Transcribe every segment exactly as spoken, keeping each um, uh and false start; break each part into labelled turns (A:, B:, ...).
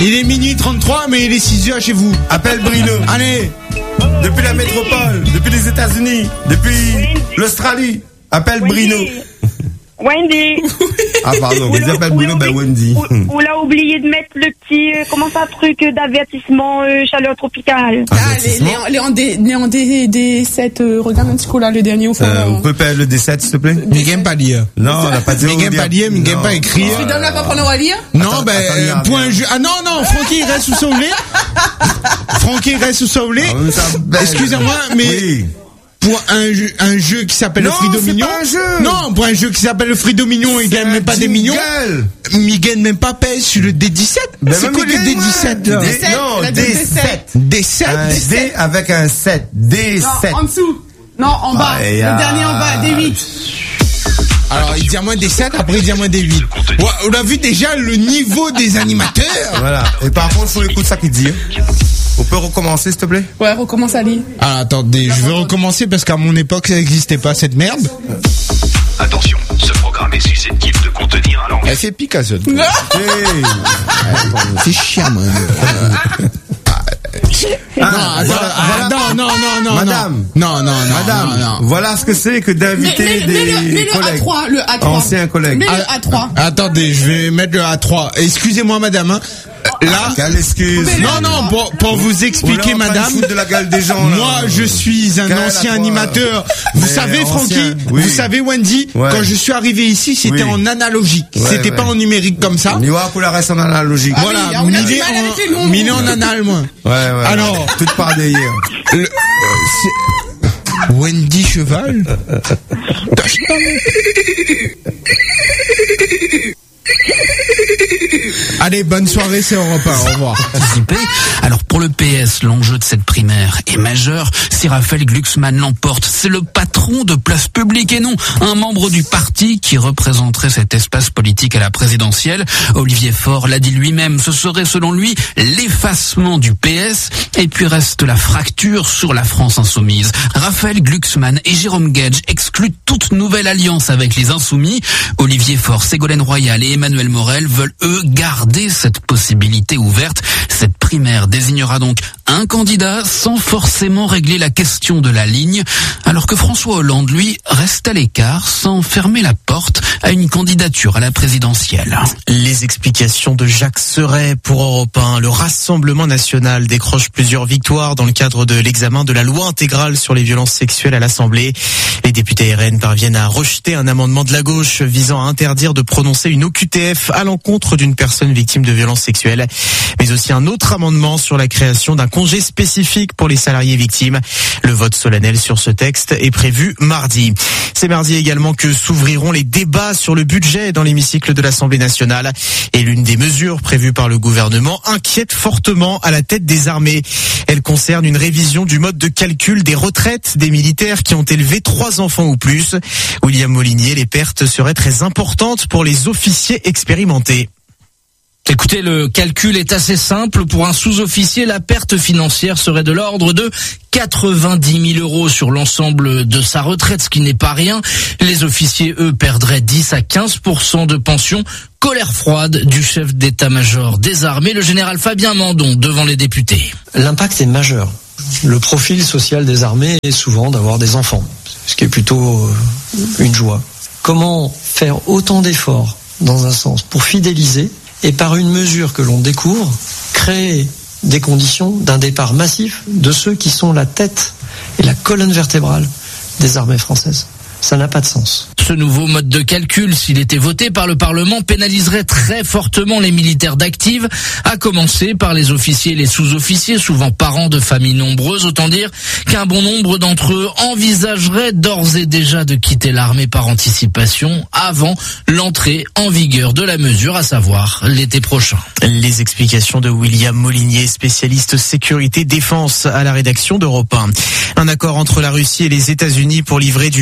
A: Il est minuit trente-trois, mais il est six heures chez vous.
B: Appelle Bruno.
A: Allez.
B: Depuis la métropole, depuis les États-Unis, depuis l'Australie. Appelle Bruno.
C: Wendy.
B: Ah pardon, ils appellent Bruno, ben Wendy.
C: On l'a oublié de mettre le petit, euh, comment ça, truc d'avertissement euh, chaleur tropicale.
D: Ah, les, les, les, en D, les en D, D sept, euh, regarde un petit coup là, le dernier au fond.
B: Euh, on peut faire le D sept, s'il te plaît?
A: Mais gagne pas lire.
B: Non, on n'a pas dit.
A: Mais gagne pas lire, mais gagne pas écrire.
D: Tu donnes la pas prendre à lire?
A: Non,
B: attends,
A: ben,
B: attends,
A: point jeu. Ah non, non, Francky, il reste sous sauvé. Francky reste sous sauvé.
B: Ah,
A: excusez-moi, mais. Oui. Pour un jeu, un jeu qui s'appelle
B: non,
A: le Frido Mignon.
B: Pas un jeu.
A: Non, pour un jeu qui s'appelle le Frido Mignon, il gagne même pas des millions. Mais il gagne même pas pèse sur le D dix-sept. Ben c'est quoi le D dix-sept là?
B: D sept, non, D sept.
A: D sept.
B: Un D avec un sept. D sept.
D: Non, en dessous. Non, en bas. Ah, le dernier en bas, D huit.
A: Alors, il dit à moins des sept, après il dit à moins des huit. Ouais, on a vu déjà le niveau des animateurs.
B: Voilà. Et par contre, faut écouter ça qu'il dit. On peut recommencer, s'il te plaît?
D: Ouais, recommence à lire.
A: Ah, attendez, je vais recommencer parce qu'à mon époque, ça n'existait pas, cette merde.
E: Attention, ce programme est susceptible de contenir un langage.
A: Elle fait Picasso. Hey. C'est chiant, man.
B: Ah,
A: non, voilà, voilà. non, non, non, non,
B: Madame.
A: Non, non, non,
B: Madame.
A: Non, non.
B: Voilà ce que c'est que d'inviter
D: mais, mais,
B: des
D: mais le, mais
B: collègues.
D: Le A trois, le A trois.
B: Anciens collègues.
D: Mais le A trois.
A: Attendez, je vais mettre le A trois. Excusez-moi, madame, hein. Là,
B: quelle excuse.
A: Non, non, pour, pour vous expliquer, madame.
B: De la gueule des gens, là.
A: Moi, je suis un
B: Quelle
A: ancien
B: fois.
A: animateur. Vous
B: Mais
A: savez, Francky,
B: oui.
A: vous savez, Wendy,
B: ouais.
A: quand je suis arrivé ici, c'était
B: oui.
A: en analogique.
B: Ouais,
A: c'était
B: ouais.
A: pas en numérique comme ça.
B: On y va pour la reste en analogique.
A: Ah, voilà,
D: oui,
A: mille en, mille en anal, moi.
B: Ouais, ouais.
A: Alors.
B: Tout part d'ailleurs.
A: Le, euh, Wendy Cheval. Allez, bonne soirée, c'est Europe un, au revoir.
F: Alors pour le P S, l'enjeu de cette primaire est majeur. Si Raphaël Glucksmann l'emporte, c'est le patron de Place Publique et non un membre du parti qui représenterait cet espace politique à la présidentielle. Olivier Faure l'a dit lui-même, ce serait selon lui l'effacement du P S. Et puis reste la fracture sur la France insoumise. Raphaël Glucksmann et Jérôme Gage excluent toute nouvelle alliance avec les insoumis. Olivier Faure, Ségolène Royal et Emmanuel Morel veulent eux garder cette possibilité ouverte. Cette primaire désignera donc un candidat sans forcément régler la question de la ligne, alors que François Hollande, lui, reste à l'écart sans fermer la porte à une candidature à la présidentielle.
G: Les explications de Jacques Serret pour Europe un. Le Rassemblement national décroche plusieurs victoires dans le cadre de l'examen de la loi intégrale sur les violences sexuelles à l'Assemblée. Les députés R N parviennent à rejeter un amendement de la gauche visant à interdire de prononcer une O Q T F à l'encontre d'une personne victime de violences sexuelles, mais aussi un autre amendement sur la création d'un congé spécifique pour les salariés victimes. Le vote solennel sur ce texte est prévu mardi. C'est mardi également que s'ouvriront les débats sur le budget dans l'hémicycle de l'Assemblée nationale. Et l'une des mesures prévues par le gouvernement inquiète fortement à la tête des armées. Elle concerne une révision du mode de calcul des retraites des militaires qui ont élevé trois enfants ou plus. William Molinier, les pertes seraient très importantes pour les officiers expérimentés.
H: Écoutez, le calcul est assez simple. Pour un sous-officier, la perte financière serait de l'ordre de quatre-vingt-dix mille euros sur l'ensemble de sa retraite, ce qui n'est pas rien. Les officiers, eux, perdraient dix à quinze pour cent de pension. Colère froide du chef d'état-major des armées, le général Fabien Mandon, devant les députés.
I: L'impact est majeur. Le profil social des armées est souvent d'avoir des enfants, ce qui est plutôt une joie. Comment faire autant d'efforts, dans un sens, pour fidéliser et par une mesure que l'on découvre, créer des conditions d'un départ massif de ceux qui sont la tête et la colonne vertébrale des armées françaises. Ça n'a pas de sens.
H: Ce nouveau mode de calcul, s'il était voté par le Parlement, pénaliserait très fortement les militaires d'active, à commencer par les officiers et les sous-officiers, souvent parents de familles nombreuses. Autant dire qu'un bon nombre d'entre eux envisageraient d'ores et déjà de quitter l'armée par anticipation avant l'entrée en vigueur de la mesure, à savoir l'été prochain.
G: Les explications de William Molinier, spécialiste sécurité défense à la rédaction d'Europe un. Un accord entre la Russie et les États-Unis pour livrer du pétrole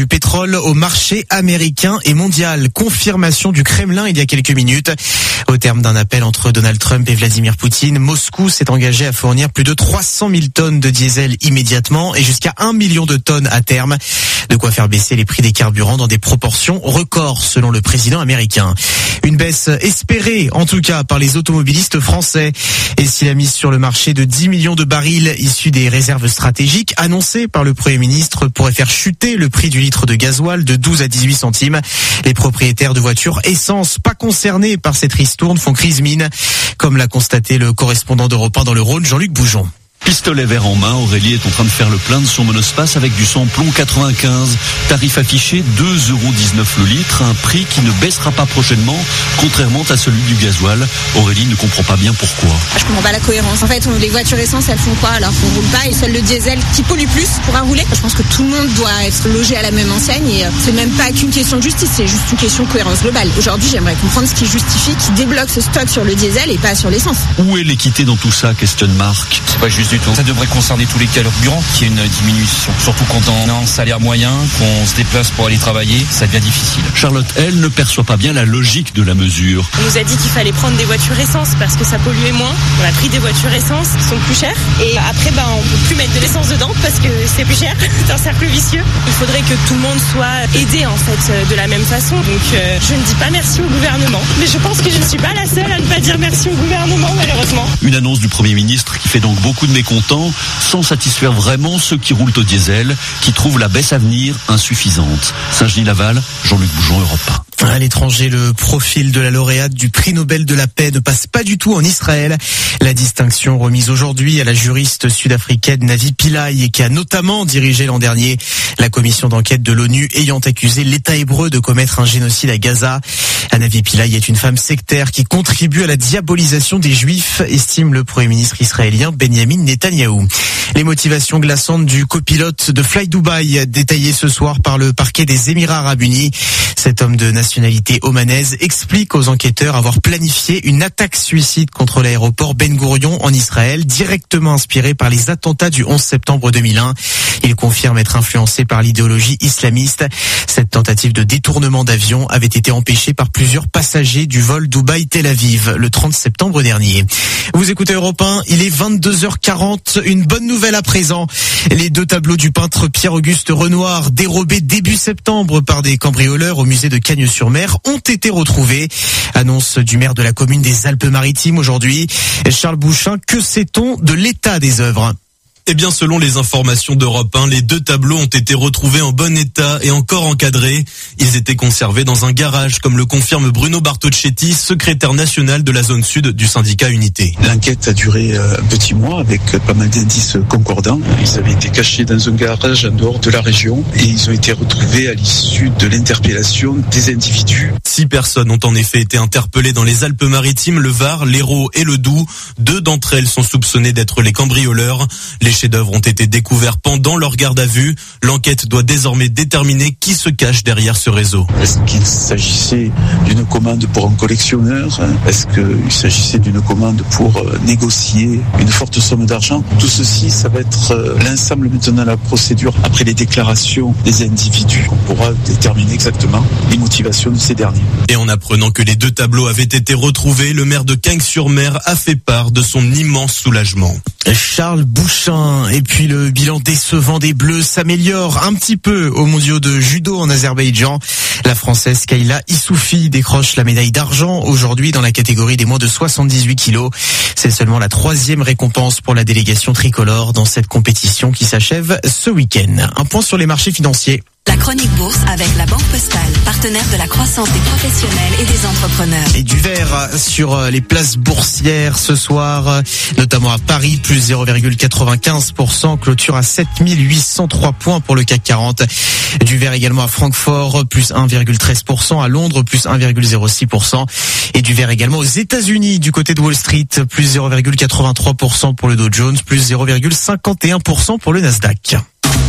G: s'envole au marché américain et mondial. Confirmation du Kremlin il y a quelques minutes. Au terme d'un appel entre Donald Trump et Vladimir Poutine, Moscou s'est engagé à fournir plus de trois cent mille tonnes de diesel immédiatement et jusqu'à un million de tonnes à terme. De quoi faire baisser les prix des carburants dans des proportions records selon le président américain. Une baisse espérée en tout cas par les automobilistes français. Et si la mise sur le marché de dix millions de barils issus des réserves stratégiques annoncées par le Premier ministre pourrait faire chuter le prix du litre de gasoil de douze à dix-huit centimes, les propriétaires de voitures essence pas concernés par cette ristourne font crise mine, comme l'a constaté le correspondant d'Europe un dans le Rhône, Jean-Luc Boujon.
J: Pistolet vert en main, Aurélie est en train de faire le plein de son monospace avec du samplon quatre-vingt-quinze. Tarif affiché deux euros dix-neuf le litre, un prix qui ne baissera pas prochainement, contrairement à celui du gasoil. Aurélie ne comprend pas bien pourquoi.
K: Je comprends pas la cohérence. En fait, les voitures essence, elles font quoi alors qu'on roule pas et seul le diesel qui pollue plus pourra rouler? Je pense que tout le monde doit être logé à la même enseigne et c'est même pas qu'une question de justice, c'est juste une question de cohérence globale. Aujourd'hui, j'aimerais comprendre ce qui justifie, qui débloque ce stock sur le diesel et pas sur l'essence.
J: Où est l'équité dans tout ça, questionne Marc.
L: C'est pas juste du tout. Ça devrait concerner tous les carburants, qu'il y ait une diminution. Surtout quand on a un salaire moyen, qu'on se déplace pour aller travailler, ça devient difficile.
J: Charlotte, elle, ne perçoit pas bien la logique de la mesure.
M: On nous a dit qu'il fallait prendre des voitures essence parce que ça polluait moins. On a pris des voitures essence qui sont plus chères. Et après, ben, on peut plus mettre de l'essence dedans parce que c'est plus cher. C'est un cercle vicieux. Il faudrait que tout le monde soit aidé, en fait, de la même façon. Donc, euh, je ne dis pas merci au gouvernement. Mais je pense que je ne suis pas la seule à ne pas dire merci au gouvernement, malheureusement.
J: Une annonce du Premier ministre qui fait donc beaucoup de mécontents, sans satisfaire vraiment ceux qui roulent au diesel, qui trouvent la baisse à venir insuffisante. Saint-Genis-Laval, Jean-Luc Boujon, Europe un.
G: À l'étranger, le profil de la lauréate du prix Nobel de la paix ne passe pas du tout en Israël. La distinction remise aujourd'hui à la juriste sud-africaine Navi Pillay, qui a notamment dirigé l'an dernier la commission d'enquête de l'ONU ayant accusé l'État hébreu de commettre un génocide à Gaza. Navi Pillay est une femme sectaire qui contribue à la diabolisation des Juifs, estime le Premier ministre israélien Benjamin Netanyahou. Les motivations glaçantes du copilote de Fly Dubai, détaillées ce soir par le parquet des Émirats Arabes Unis. Cet homme de nationalité omanaise explique aux enquêteurs avoir planifié une attaque suicide contre l'aéroport Ben Gourion en Israël, directement inspirée par les attentats du onze septembre deux mille un. Il confirme être influencé par l'idéologie islamiste. Cette tentative de détournement d'avion avait été empêchée par plusieurs passagers du vol Dubaï-Tel Aviv le trente septembre dernier. Vous écoutez Europe un, il est vingt-deux heures quarante. Une bonne nouvelle à présent. Les deux tableaux du peintre Pierre-Auguste Renoir, dérobés début septembre par des cambrioleurs au musée de Cagnes-sur-Mer, ont été retrouvés. Annonce du maire de la commune des Alpes-Maritimes aujourd'hui. Charles Bouchin, que sait-on de l'état des œuvres ?
N: Eh bien, selon les informations d'Europe un, les deux tableaux ont été retrouvés en bon état et encore encadrés. Ils étaient conservés dans un garage, comme le confirme Bruno Bartocchetti, secrétaire national de la zone sud du syndicat Unité.
O: L'enquête a duré un petit mois avec pas mal d'indices concordants. Ils avaient été cachés dans un garage en dehors de la région et ils ont été retrouvés à l'issue de l'interpellation des individus.
N: Six personnes ont en effet été interpellées dans les Alpes-Maritimes, le Var, l'Hérault et le Doubs. Deux d'entre elles sont soupçonnées d'être les cambrioleurs. Les chefs-d'œuvre ont été découverts pendant leur garde à vue. L'enquête doit désormais déterminer qui se cache derrière ce réseau.
O: Est-ce qu'il s'agissait d'une commande pour un collectionneur? Est-ce qu'il s'agissait d'une commande pour négocier une forte somme d'argent? Tout ceci, ça va être l'ensemble maintenant de la procédure. Après les déclarations des individus, on pourra déterminer exactement les motivations de ces derniers.
N: Et en apprenant que les deux tableaux avaient été retrouvés, le maire de Cagnes-sur-Mer a fait part de son immense soulagement.
G: Charles Bouchin. Et puis le bilan décevant des Bleus s'améliore un petit peu aux mondiaux de judo en Azerbaïdjan. La Française Kayla Issoufi décroche la médaille d'argent aujourd'hui dans la catégorie des moins de soixante-dix-huit kilos. C'est seulement la troisième récompense pour la délégation tricolore dans cette compétition qui s'achève ce week-end. Un point sur les marchés financiers.
P: La chronique bourse avec la Banque Postale, partenaire de la croissance des professionnels et des entrepreneurs.
G: Et du vert sur les places boursières ce soir, notamment à Paris, plus zéro virgule quatre-vingt-quinze pour cent, clôture à sept mille huit cent trois points pour le C A C quarante. Du vert également à Francfort, plus un virgule treize pour cent, à Londres, plus un virgule zéro six pour cent. Et du vert également aux États-Unis, du côté de Wall Street, plus zéro virgule quatre-vingt-trois pour cent pour le Dow Jones, plus zéro virgule cinquante et un pour cent pour le Nasdaq.